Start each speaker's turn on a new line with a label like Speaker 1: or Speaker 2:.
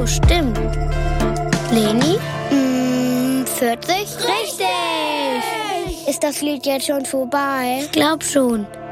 Speaker 1: Oh, stimmt. Leni?
Speaker 2: 40?
Speaker 1: Richtig!
Speaker 2: Ist das Lied jetzt schon vorbei?
Speaker 1: Ich glaub schon.